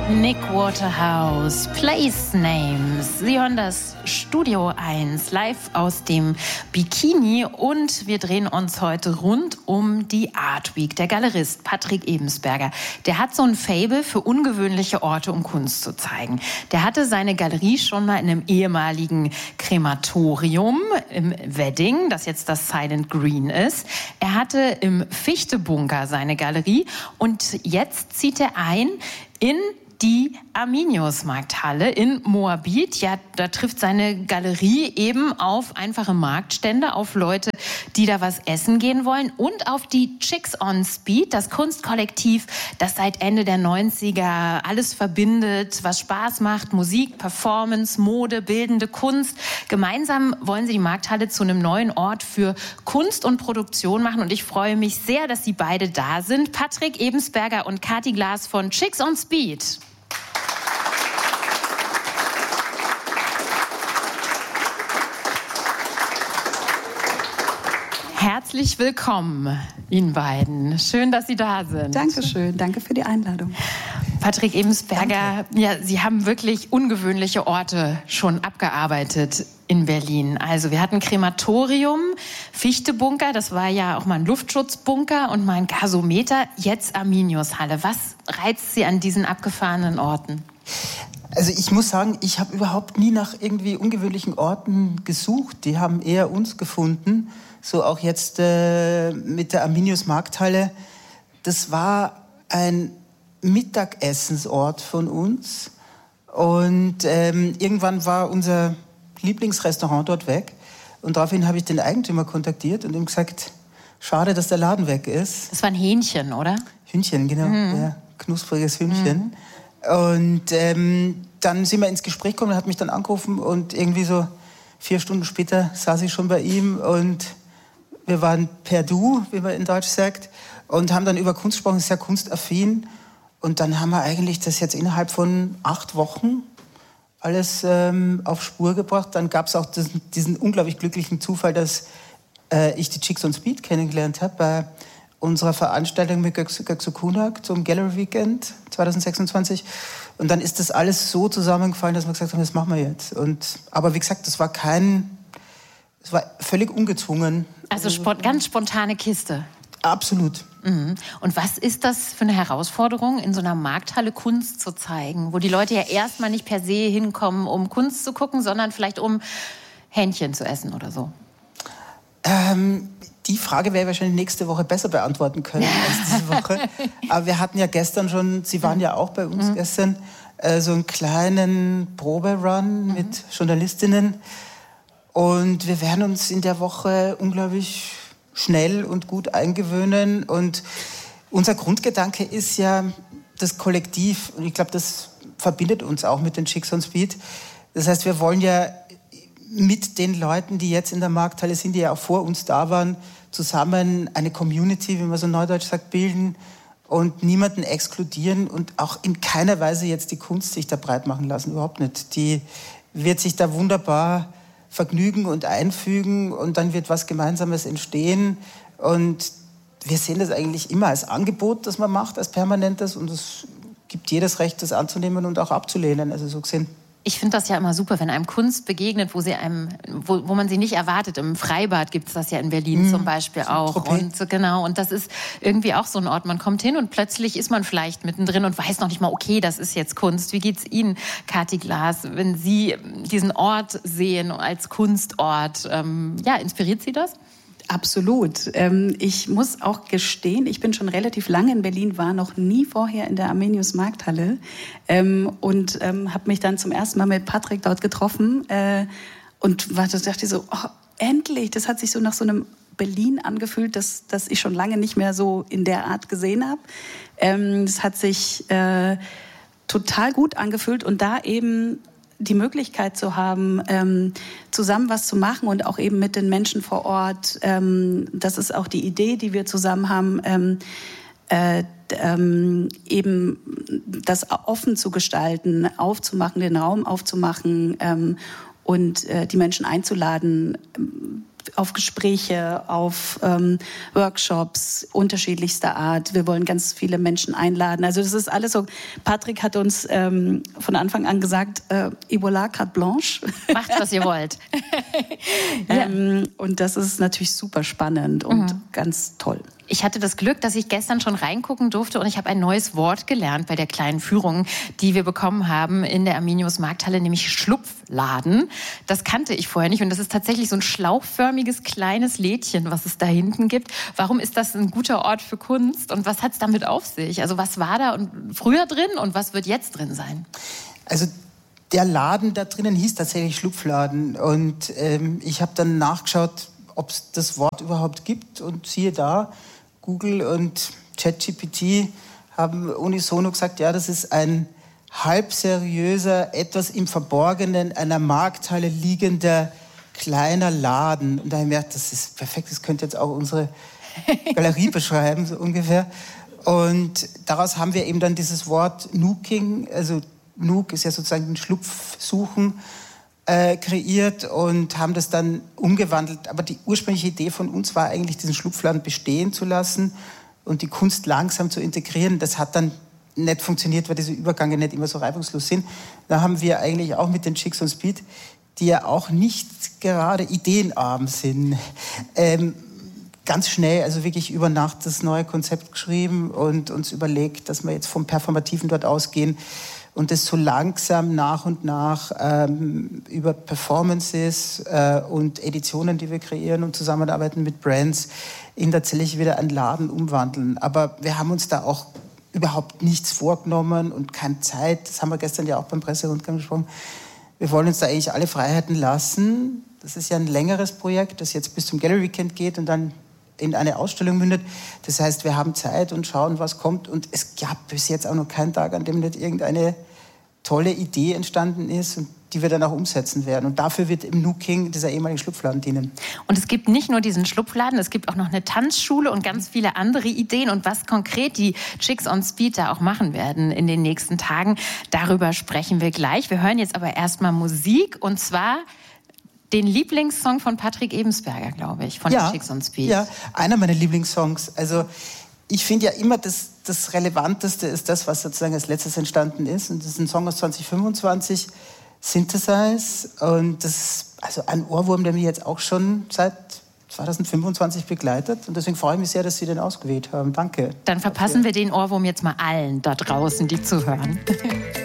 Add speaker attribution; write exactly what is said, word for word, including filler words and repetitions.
Speaker 1: Nick Waterhouse, Place Names. Sie hören das Studio eins live aus dem Bikini und wir drehen uns heute rund um die Art Week. Der Galerist Patrick Ebensberger, der hat so ein Faible für ungewöhnliche Orte, um Kunst zu zeigen. Der hatte seine Galerie schon mal in einem ehemaligen Krematorium im Wedding, das jetzt das Silent Green ist. Er hatte im Fichtebunker seine Galerie und jetzt zieht er ein in die Arminius-Markthalle in Moabit. Ja, da trifft seine Galerie eben auf einfache Marktstände, auf Leute, die da was essen gehen wollen und auf die Chicks on Speed, das Kunstkollektiv, das seit Ende der neunziger alles verbindet, was Spaß macht, Musik, Performance, Mode, bildende Kunst. Gemeinsam wollen sie die Markthalle zu einem neuen Ort für Kunst und Produktion machen und ich freue mich sehr, dass sie beide da sind. Patrick Ebensberger und Kati Glas von Chicks on Speed. Herzlich willkommen Ihnen beiden. Schön, dass Sie da sind.
Speaker 2: Dankeschön, danke für die Einladung.
Speaker 1: Patrick Ebensberger, ja, Sie haben wirklich ungewöhnliche Orte schon abgearbeitet in Berlin. Also wir hatten Krematorium, Fichtebunker, das war ja auch mal ein Luftschutzbunker und mal ein Gasometer, jetzt Arminius-Halle. Was reizt Sie an diesen abgefahrenen Orten?
Speaker 3: Also ich muss sagen, ich habe überhaupt nie nach irgendwie ungewöhnlichen Orten gesucht. Die haben eher uns gefunden. So auch jetzt äh, mit der Arminius-Markthalle. Das war ein Mittagessensort von uns. Und ähm, irgendwann war unser Lieblingsrestaurant dort weg. Und daraufhin habe ich den Eigentümer kontaktiert und ihm gesagt, schade, dass der Laden weg ist.
Speaker 1: Das war ein Hähnchen, oder?
Speaker 3: Hühnchen, genau. Mhm. Ja, knuspriges Hühnchen. Mhm. Und ähm, dann sind wir ins Gespräch gekommen, er hat mich dann angerufen und irgendwie so vier Stunden später saß ich schon bei ihm und wir waren per Du, wie man in Deutsch sagt, und haben dann über Kunst gesprochen, sehr kunstaffin. Und dann haben wir eigentlich das jetzt innerhalb von acht Wochen alles ähm, auf Spur gebracht. Dann gab es auch diesen, diesen unglaublich glücklichen Zufall, dass äh, ich die Chicks on Speed kennengelernt habe bei unserer Veranstaltung mit Göksu, Göksu Kunak zum Gallery Weekend zwanzig sechsundzwanzig. Und dann ist das alles so zusammengefallen, dass wir gesagt haben, das machen wir jetzt. Und, aber wie gesagt, das war kein, es war völlig ungezwungen.
Speaker 1: Also spont- ganz spontane Kiste.
Speaker 3: Absolut.
Speaker 1: Mhm. Und was ist das für eine Herausforderung, in so einer Markthalle Kunst zu zeigen, wo die Leute ja erstmal nicht per se hinkommen, um Kunst zu gucken, sondern vielleicht um Hähnchen zu essen oder so?
Speaker 3: Ähm, die Frage werde ich wahrscheinlich nächste Woche besser beantworten können als diese Woche. Aber wir hatten ja gestern schon, Sie waren ja auch bei uns mhm. gestern, äh, so einen kleinen Proberun mhm. mit Journalistinnen. Und wir werden uns in der Woche unglaublich schnell und gut eingewöhnen. Und unser Grundgedanke ist ja das Kollektiv. Und ich glaube, das verbindet uns auch mit den Chicks on Speed. Das heißt, wir wollen ja mit den Leuten, die jetzt in der Markthalle sind, die ja auch vor uns da waren, zusammen eine Community, wie man so neudeutsch sagt, bilden und niemanden exkludieren und auch in keiner Weise jetzt die Kunst sich da breit machen lassen. Überhaupt nicht. Die wird sich da wunderbar vergnügen und einfügen und dann wird was Gemeinsames entstehen und wir sehen das eigentlich immer als Angebot, das man macht, als permanentes und es gibt jedes Recht, das anzunehmen und auch abzulehnen, also so gesehen.
Speaker 1: Ich finde das ja immer super, wenn einem Kunst begegnet, wo sie einem, wo, wo man sie nicht erwartet. Im Freibad gibt es das ja in Berlin mmh, zum Beispiel auch. Und so, genau. Und das ist irgendwie auch so ein Ort. Man kommt hin und plötzlich ist man vielleicht mittendrin und weiß noch nicht mal, okay, das ist jetzt Kunst. Wie geht's Ihnen, Kati Glas, wenn Sie diesen Ort sehen als Kunstort? Ähm, ja, inspiriert Sie das?
Speaker 2: Absolut. Ähm, ich muss auch gestehen, ich bin schon relativ lange in Berlin, war noch nie vorher in der Arminius-Markthalle ähm, und ähm, habe mich dann zum ersten Mal mit Patrick dort getroffen äh, und war, da dachte ich so, oh, endlich, das hat sich so nach so einem Berlin angefühlt, das, das ich schon lange nicht mehr so in der Art gesehen habe. Ähm, das hat sich äh, total gut angefühlt und da eben die Möglichkeit zu haben, ähm, zusammen was zu machen und auch eben mit den Menschen vor Ort. Ähm, das ist auch die Idee, die wir zusammen haben, ähm, äh, ähm, eben das offen zu gestalten, aufzumachen, den Raum aufzumachen ähm, und äh, die Menschen einzuladen, auf Gespräche, auf ähm, Workshops unterschiedlichster Art. Wir wollen ganz viele Menschen einladen. Also das ist alles so. Patrick hat uns ähm, von Anfang an gesagt, äh, Ebola carte blanche.
Speaker 1: Macht, was ihr wollt.
Speaker 2: ja. ähm, und das ist natürlich super spannend und
Speaker 1: mhm.
Speaker 2: ganz toll.
Speaker 1: Ich hatte das Glück, dass ich gestern schon reingucken durfte und ich habe ein neues Wort gelernt bei der kleinen Führung, die wir bekommen haben in der Arminius Markthalle, nämlich Schlupfladen. Das kannte ich vorher nicht und das ist tatsächlich so ein schlauchförmiges kleines Lädchen, was es da hinten gibt. Warum ist das ein guter Ort für Kunst und was hat es damit auf sich? Also was war da und früher drin und was wird jetzt drin sein?
Speaker 3: Also der Laden da drinnen hieß tatsächlich Schlupfladen und ähm, ich habe dann nachgeschaut, ob es das Wort überhaupt gibt und siehe da, Google und ChatGPT haben unisono gesagt, ja, das ist ein halb seriöser, etwas im Verborgenen einer Markthalle liegender kleiner Laden. Und da habe ich gemerkt, das ist perfekt, das könnte jetzt auch unsere Galerie beschreiben, so ungefähr. Und daraus haben wir eben dann dieses Wort Nooking, also Nook ist ja sozusagen ein Schlupfsuchen, äh, kreiert und haben das dann umgewandelt. Aber die ursprüngliche Idee von uns war eigentlich, diesen Schlupfladen bestehen zu lassen und die Kunst langsam zu integrieren. Das hat dann nicht funktioniert, weil diese Übergänge nicht immer so reibungslos sind. Da haben wir eigentlich auch mit den Chicks on Speed, die ja auch nicht gerade ideenarm sind, ähm, ganz schnell, also wirklich über Nacht das neue Konzept geschrieben und uns überlegt, dass wir jetzt vom Performativen dort ausgehen und das so langsam nach und nach ähm, über Performances äh, und Editionen, die wir kreieren und zusammenarbeiten mit Brands, in tatsächlich wieder einen Laden umwandeln. Aber wir haben uns da auch überhaupt nichts vorgenommen und keine Zeit. Das haben wir gestern ja auch beim Presserundgang gesprochen. Wir wollen uns da eigentlich alle Freiheiten lassen. Das ist ja ein längeres Projekt, das jetzt bis zum Gallery Weekend geht und dann in eine Ausstellung mündet. Das heißt, wir haben Zeit und schauen, was kommt. Und es gab bis jetzt auch noch keinen Tag, an dem nicht irgendeine tolle Idee entstanden ist und die wir dann auch umsetzen werden. Und dafür wird im Nooking dieser ehemalige Schlupfladen dienen.
Speaker 1: Und es gibt nicht nur diesen Schlupfladen, es gibt auch noch eine Tanzschule und ganz viele andere Ideen. Und was konkret die Chicks on Speed da auch machen werden in den nächsten Tagen, darüber sprechen wir gleich. Wir hören jetzt aber erstmal Musik und zwar den Lieblingssong von Patrick Ebensberger, glaube ich, von
Speaker 3: ja,
Speaker 1: den Chicks on Speed.
Speaker 3: Ja, einer meiner Lieblingssongs. Also ich finde ja immer, das, das Relevanteste ist das, was sozusagen als letztes entstanden ist. Und das ist ein Song aus zwanzig fünfundzwanzig, Synthesize. Und das ist also ein Ohrwurm, der mich jetzt auch schon seit zwanzig fünfundzwanzig begleitet. Und deswegen freue ich mich sehr, dass Sie den ausgewählt haben. Danke.
Speaker 1: Dann verpassen wir den Ohrwurm jetzt mal allen da draußen, die zuhören.